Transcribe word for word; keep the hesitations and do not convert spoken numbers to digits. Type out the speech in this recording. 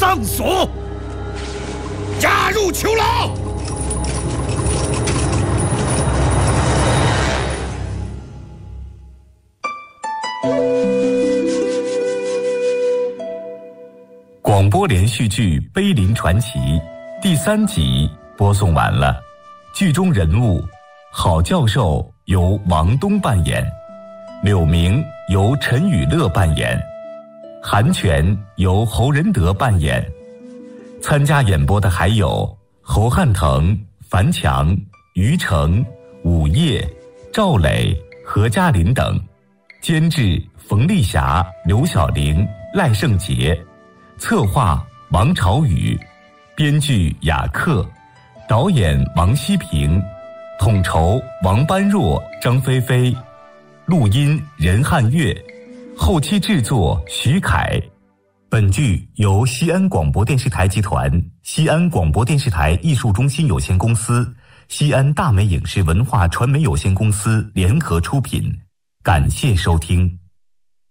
葬所，押入囚牢。 广播连续剧《碑林传奇》第三集播送完了，剧中人物郝教授由王东扮演，柳明由陈雨乐扮演，韩全由侯仁德扮演。参加演播的还有侯汉腾、樊强、于成、武业、赵磊、何嘉林等，监制冯丽霞、刘晓玲、赖胜杰，策划王朝宇，编剧雅克，导演王希平，统筹王般若、张菲菲，录音任汉月，后期制作徐凯。本剧由西安广播电视台集团、西安广播电视台艺术中心有限公司、西安大美影视文化传媒有限公司联合出品，感谢收听。